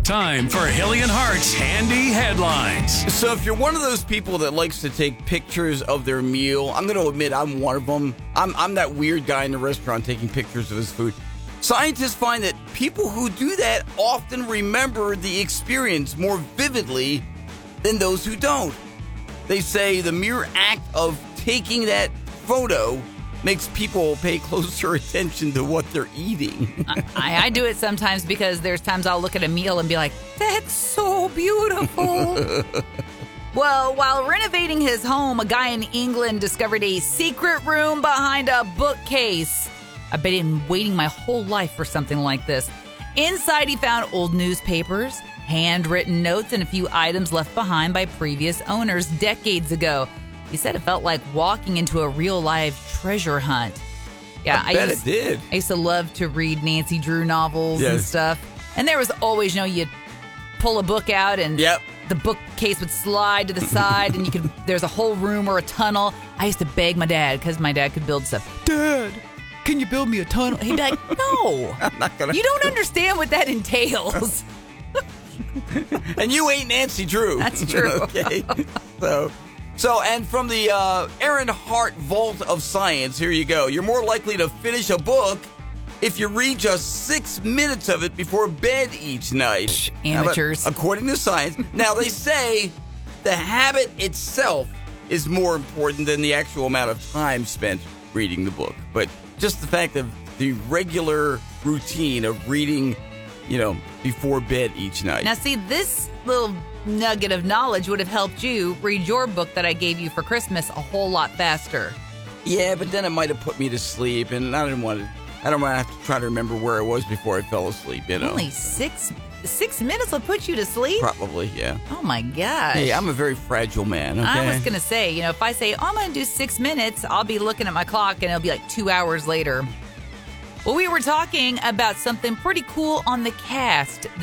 Time for Hilly and Hart's Handy Headlines. So if you're one of those people that likes to take pictures of their meal, I'm going to admit I'm one of them. I'm that weird guy in the restaurant taking pictures of his food. Scientists find that people who do that often remember the experience more vividly than those who don't. They say the mere act of taking that photo makes people pay closer attention to what they're eating. I do it sometimes because there's times I'll look at a meal and be like, that's so beautiful. Well, while renovating his home, a guy in England discovered a secret room behind a bookcase. I've been waiting my whole life for something like this. Inside, he found old newspapers, handwritten notes, and a few items left behind by previous owners decades ago. He said it felt like walking into a real-life treasure hunt. Yeah, I bet it did. I used to love to read Nancy Drew novels and stuff. And there was always, you'd pull a book out and the bookcase would slide to the side and there's a whole room or a tunnel. I used to beg my dad because my dad could build stuff. Dad, can you build me a tunnel? He'd be like, no. I'm not gonna. You don't understand what that entails. And you ain't Nancy Drew. That's true. Okay. So, and from the Aaron Hart Vault of Science, here you go. You're more likely to finish a book if you read just 6 minutes of it before bed each night. Amateurs. According to science. Now, they say the habit itself is more important than the actual amount of time spent reading the book. But just the fact of the regular routine of reading, before bed each night. Now, see, this little nugget of knowledge would have helped you read your book that I gave you for Christmas a whole lot faster. Yeah, but then it might have put me to sleep, and I don't want to have to try to remember where I was before I fell asleep, Only 6 minutes will put you to sleep? Probably, yeah. Oh, my gosh. Hey, I'm a very fragile man, okay? I was going to say, if I say, I'm going to do 6 minutes, I'll be looking at my clock, and it'll be like 2 hours later. Well, we were talking about something pretty cool on the cast.